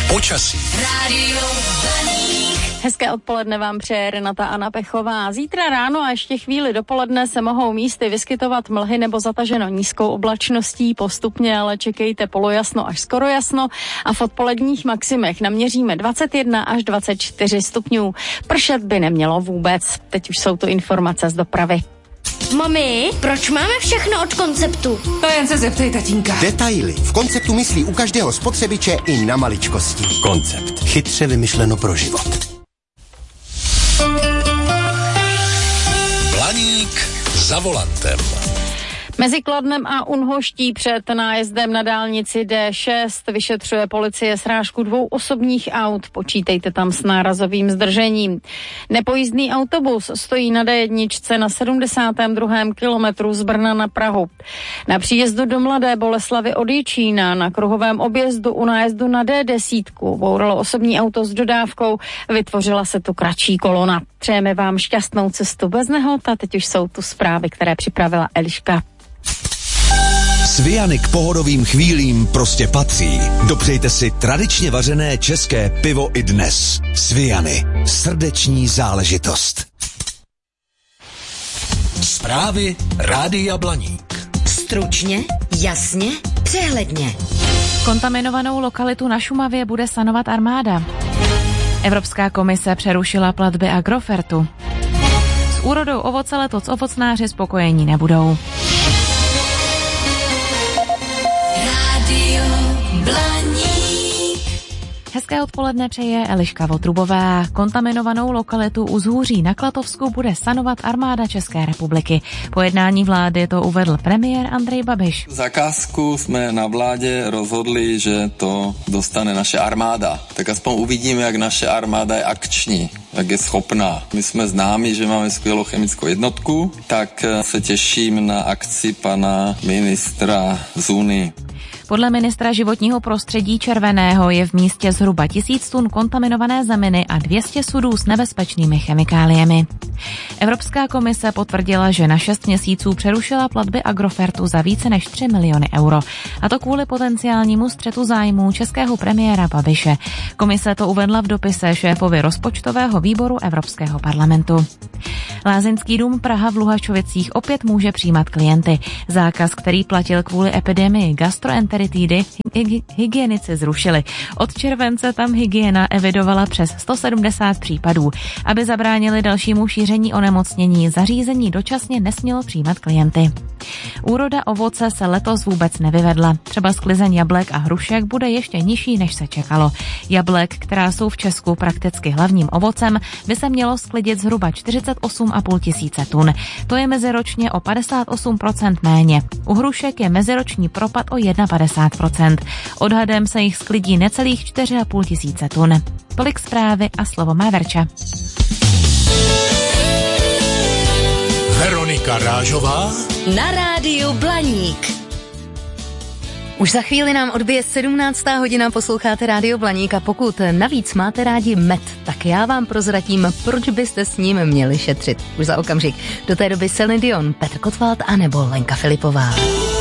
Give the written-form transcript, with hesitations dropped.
Počasí. Rádio Blaník. Hezké odpoledne vám přeje Renata Anna Pechová. Zítra ráno a ještě chvíli dopoledne se mohou místy vyskytovat mlhy nebo zataženo nízkou oblačností. Postupně ale čekejte polojasno až skoro jasno a v odpoledních maximech naměříme 21 až 24 stupňů. Pršet by nemělo vůbec. Teď už jsou to informace z dopravy. Mami, proč máme všechno od Konceptu? To jen se zeptej tatínka. Detaily. V Konceptu myslí u každého spotřebiče i na maličkosti. Koncept. Chytře vymyšleno pro život. Blaník za volantem. Mezi Kladnem a Unhoští před nájezdem na dálnici D6 vyšetřuje policie srážku 2 osobních aut. Počítejte tam s nárazovým zdržením. Nepojízdný autobus stojí na D1 na 72. kilometru z Brna na Prahu. Na příjezdu do Mladé Boleslavi od Jičína na kruhovém objezdu u nájezdu na D10 bouralo osobní auto s dodávkou, vytvořila se tu kratší kolona. Přejeme vám šťastnou cestu bez nehod a teď už jsou tu zprávy, které připravila Eliška. Sviany k pohodovým chvílím prostě patří. Dopřejte si tradičně vařené české pivo i dnes. Sviany. Srdeční záležitost. Zprávy Rádia Blaník. Stručně, jasně, přehledně. Kontaminovanou lokalitu na Šumavě bude sanovat armáda. Evropská komise přerušila platby Agrofertu. S úrodou ovoce letos ovocnáři spokojení nebudou. Hezké odpoledne přeje Eliška Votrubová. Kontaminovanou lokalitu u Zhůří na Klatovsku bude sanovat armáda České republiky. Po jednání vlády to uvedl premiér Andrej Babiš. Zakázku jsme na vládě rozhodli, že to dostane naše armáda. Tak aspoň uvidíme, jak naše armáda je akční, jak je schopná. My jsme známi, že máme skvělou chemickou jednotku, tak se těším na akci pana ministra Zuny. Podle ministra životního prostředí Červeného je v místě zhruba 1000 tun kontaminované zeminy a 200 sudů s nebezpečnými chemikáliemi. Evropská komise potvrdila, že na 6 měsíců přerušila platby Agrofertu za více než 3 miliony euro. A to kvůli potenciálnímu střetu zájmů českého premiéra Babiše. Komise to uvedla v dopise šéfovi rozpočtového výboru Evropského parlamentu. Lázeňský dům Praha v Luhačovicích opět může přijímat klienty. Zákaz, který platil kvůli epidemii gastroenteritidy, hygienici zrušili. Od července tam hygiena evidovala přes 170 případů. Aby zabránili dalšímu šíření onemocnění, zařízení dočasně nesmělo přijímat klienty. Úroda ovoce se letos vůbec nevyvedla. Třeba sklizeň jablek a hrušek bude ještě nižší, než se čekalo. Jablek, která jsou v Česku prakticky hlavním ovocem, by se mělo sklidit zhruba 48,5 tisíce tun. To je meziročně o 58% méně. U hrušek je meziroční propad o 51%. Odhadem se jich sklidí necelých 4,5 tisíce tun. Tolik zprávy a slovo má Verča. Veronika Rážová Na rádiu Blaník. Už za chvíli nám odbije 17. hodina, posloucháte Rádio Blaník a pokud navíc máte rádi med, tak já vám prozradím, proč byste s ním měli šetřit. Už za okamžik. Do té doby Celine Dion, Petr Kotwald a nebo Lenka Filipová.